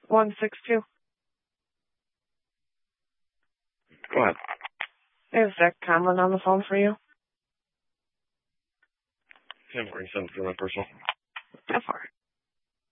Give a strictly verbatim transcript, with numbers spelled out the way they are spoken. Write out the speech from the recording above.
one six two. Go ahead. There's Zach Conlon on the phone for you. Tim, bring something for my personal. Go for it.